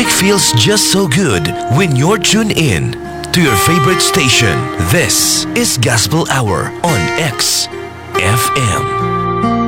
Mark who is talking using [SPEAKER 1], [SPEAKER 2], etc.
[SPEAKER 1] feels just so good when you're tuned in to your favorite station. This is Gospel Hour on X FM.